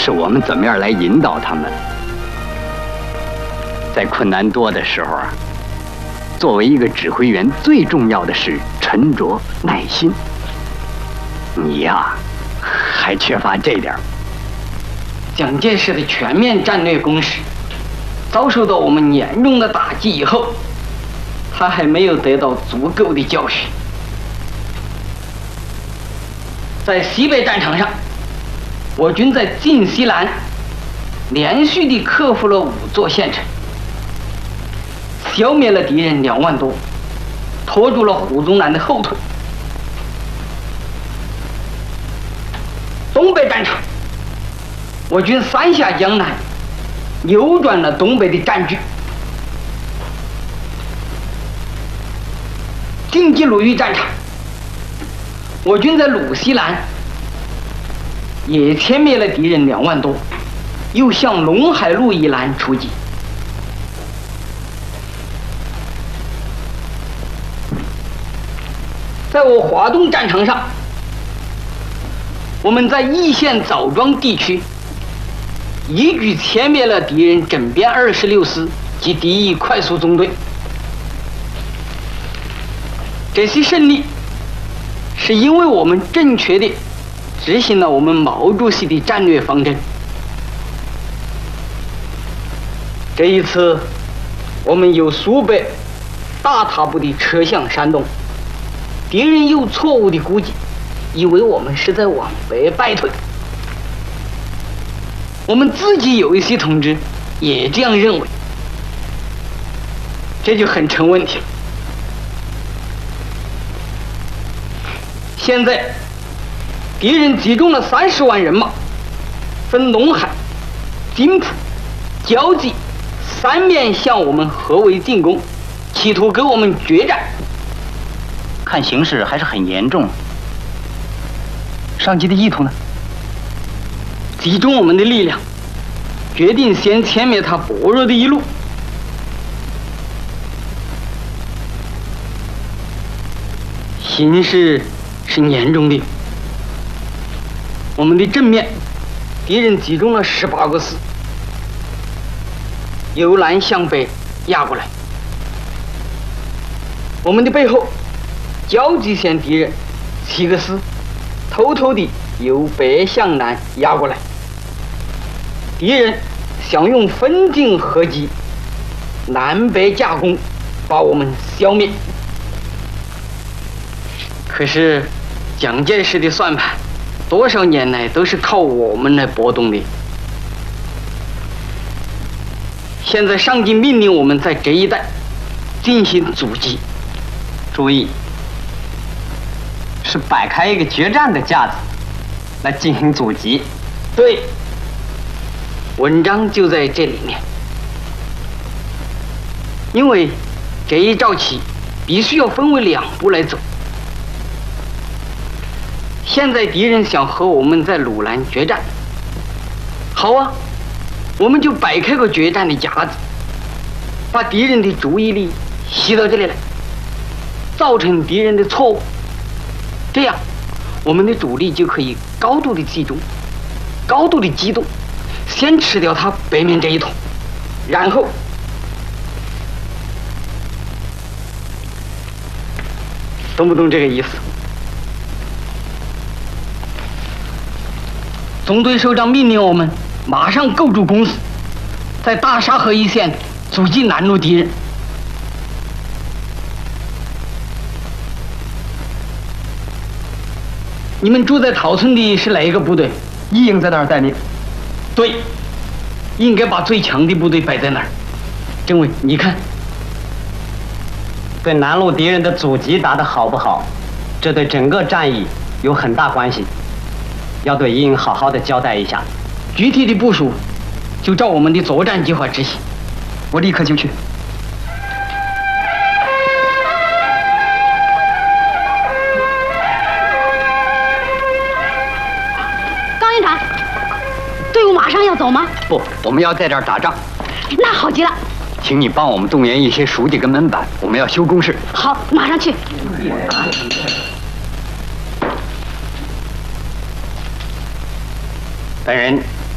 是我们怎么样来引导他们。在困难多的时候啊，作为一个指挥员，最重要的是沉着耐心。你呀，还缺乏这点。 蒋介石的全面战略攻势遭受到我们严重的打击以后，他还没有得到足够的教训。在西北战场上，我军在晋西南连续地克服了5座县城，消灭了敌人2万多，拖住了胡宗南的后腿。东北战场，我军三下江南，扭转了东北的战局。晋冀鲁豫战场，我军在鲁西南也歼灭了敌人2万多，又向陇海路以南出击。在我华东战场上，我们在易县枣庄地区一举歼灭了敌人整编26师及敌意快速中队。这些胜利是因为我们正确地执行了我们毛主席的战略方针。这一次，我们由苏北大踏步地撤向山东，敌人又错误地估计，以为我们是在往北败退。我们自己有一些同志也这样认为，这就很成问题了。现在，敌人集中了30万人马，分陇海、津浦、胶济3面向我们合围进攻，企图给我们决战。 看形势还是很严重。上级的意图呢？ 集中我们的力量，决定先歼灭他薄弱的一路。形势是严重的。我们的正面，敌人集中了18个师，由南向北压过来。我们的背后，胶济县敌人7个师，偷偷地由北向南压过来。敌人想用分进合击、南北夹攻，把我们消灭。可是，蒋介石的算盘，多少年来都是靠我们来拨动的。现在上级命令我们在这一带进行阻击。 注意，是摆开一个决战的架子来进行阻击。 对，文章就在这里面。因为这一招棋必须要分为2步来走。现在敌人想和我们在鲁南决战，好啊，我们就摆开个决战的架子，把敌人的注意力吸到这里来，造成敌人的错误，这样我们的主力就可以高度的集中，高度的机动，先吃掉他北面这一桶，然后懂不懂这个意思？总队首长命令我们马上构筑工事，在大沙河一线阻击南路敌人。你们住在桃村的是哪一个部队？ 一营在那儿待命。 对，应该把最强的部队摆在那儿。政委，你看， 对南路敌人的阻击打得好不好，这对整个战役有很大关系。要对一营好好的交代一下， 具体的部署就照我们的作战计划执行。 我立刻就去。 高营长，队伍马上要走吗？ 不，我们要在这儿打仗。 那好极了。 请你帮我们动员一些书记跟门板，我们要修工事。 好，马上去。 本人